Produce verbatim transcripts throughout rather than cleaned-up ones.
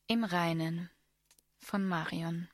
Im Reinen von Marion.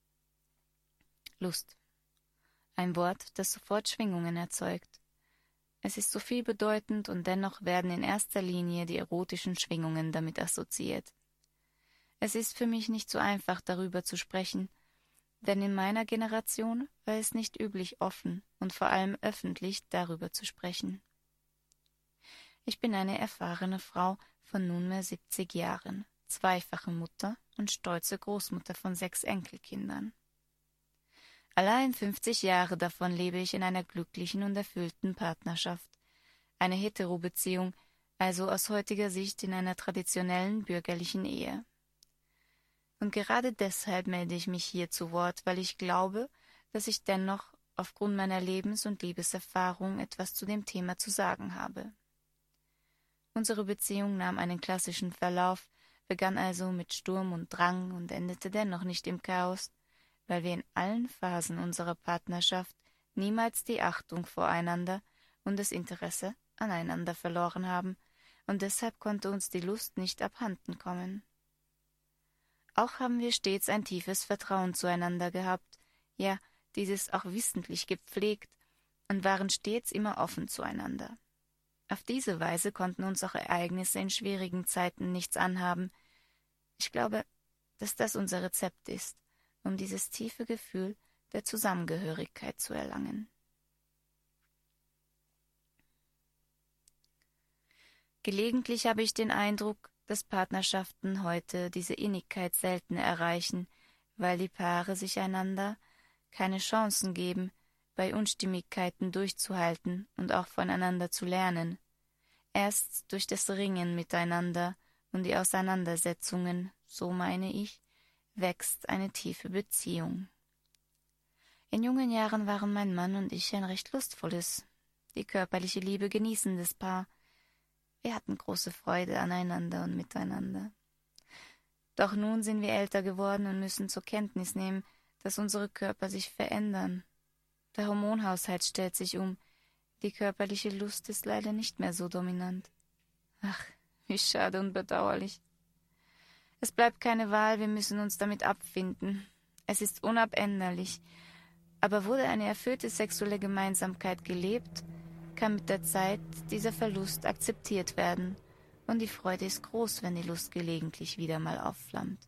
Lust. Ein Wort, das sofort Schwingungen erzeugt. Es ist so vielbedeutend und dennoch werden in erster Linie die erotischen Schwingungen damit assoziiert. Es ist für mich nicht so einfach, darüber zu sprechen, denn in meiner Generation war es nicht üblich, offen und vor allem öffentlich darüber zu sprechen. Ich bin eine erfahrene Frau von nunmehr siebzig Jahren, zweifache Mutter und stolze Großmutter von sechs Enkelkindern. Allein fünfzig Jahre davon lebe ich in einer glücklichen und erfüllten Partnerschaft, eine Hetero-Beziehung, also aus heutiger Sicht in einer traditionellen bürgerlichen Ehe. Und gerade deshalb melde ich mich hier zu Wort, weil ich glaube, dass ich dennoch aufgrund meiner Lebens- und Liebeserfahrung etwas zu dem Thema zu sagen habe. Unsere Beziehung nahm einen klassischen Verlauf, begann also mit Sturm und Drang und endete dennoch nicht im Chaos, weil wir in allen Phasen unserer Partnerschaft niemals die Achtung voreinander und das Interesse aneinander verloren haben, und deshalb konnte uns die Lust nicht abhanden kommen. Auch haben wir stets ein tiefes Vertrauen zueinander gehabt, ja, dieses auch wissentlich gepflegt, und waren stets immer offen zueinander. Auf diese Weise konnten uns auch Ereignisse in schwierigen Zeiten nichts anhaben. Ich glaube, dass das unser Rezept ist, um dieses tiefe Gefühl der Zusammengehörigkeit zu erlangen. Gelegentlich habe ich den Eindruck, dass Partnerschaften heute diese Innigkeit selten erreichen, weil die Paare sich einander keine Chancen geben, bei Unstimmigkeiten durchzuhalten und auch voneinander zu lernen. Erst durch das Ringen miteinander und die Auseinandersetzungen, so meine ich, wächst eine tiefe Beziehung. In jungen Jahren waren mein Mann und ich ein recht lustvolles, die körperliche Liebe genießendes Paar. Wir hatten große Freude aneinander und miteinander. Doch nun sind wir älter geworden und müssen zur Kenntnis nehmen, dass unsere Körper sich verändern. Der Hormonhaushalt stellt sich um, die körperliche Lust ist leider nicht mehr so dominant. Ach, wie schade und bedauerlich. Es bleibt keine Wahl, wir müssen uns damit abfinden. Es ist unabänderlich. Aber wurde eine erfüllte sexuelle Gemeinsamkeit gelebt, kann mit der Zeit dieser Verlust akzeptiert werden, und die Freude ist groß, wenn die Lust gelegentlich wieder mal aufflammt.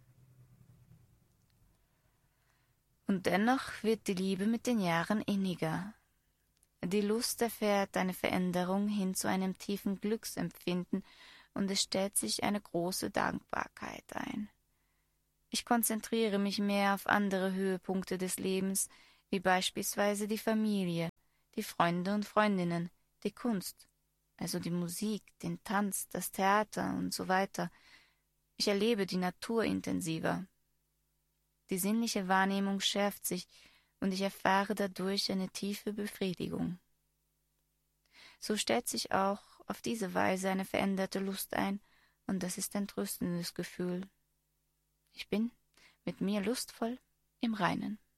Und dennoch wird die Liebe mit den Jahren inniger. Die Lust erfährt eine Veränderung hin zu einem tiefen Glücksempfinden, und es stellt sich eine große Dankbarkeit ein. Ich konzentriere mich mehr auf andere Höhepunkte des Lebens, wie beispielsweise die Familie, die Freunde und Freundinnen, die Kunst, also die Musik, den Tanz, das Theater und so weiter. Ich erlebe die Natur intensiver. Die sinnliche Wahrnehmung schärft sich, und ich erfahre dadurch eine tiefe Befriedigung. So stellt sich auch auf diese Weise eine veränderte Lust ein, und das ist ein tröstendes Gefühl. Ich bin mit mir lustvoll im Reinen.